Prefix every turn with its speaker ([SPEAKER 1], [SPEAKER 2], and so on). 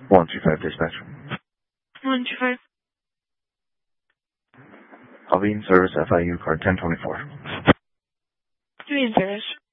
[SPEAKER 1] 125 dispatch.
[SPEAKER 2] 125.
[SPEAKER 1] I'll be in service, FIU card 1024.
[SPEAKER 2] To be in service.